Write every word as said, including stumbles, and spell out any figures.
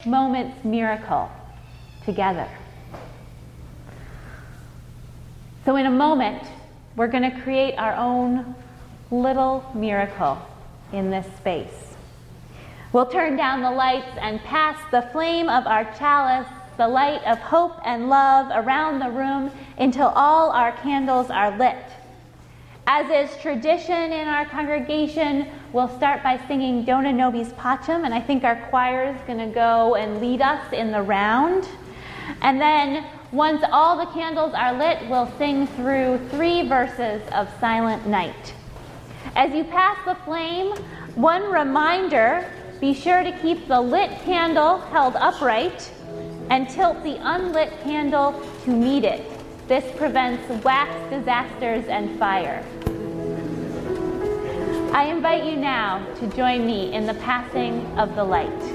moment's miracle together. So in a moment, we're going to create our own little miracle in this space. We'll turn down the lights and pass the flame of our chalice, the light of hope and love, around the room until all our candles are lit. As is tradition in our congregation, we'll start by singing Dona Nobis Pacem, and I think our choir is going to go and lead us in the round. And then once all the candles are lit, we'll sing through three verses of Silent Night. As you pass the flame, one reminder: be sure to keep the lit candle held upright and tilt the unlit candle to meet it. This prevents wax disasters and fire. I invite you now to join me in the passing of the light.